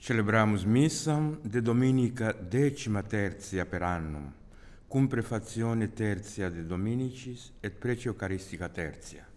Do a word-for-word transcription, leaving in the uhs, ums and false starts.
Celebramus missam de dominica decima tertia per annum, cum prefazione tertia de Dominicis et precio Eucharistica tertia.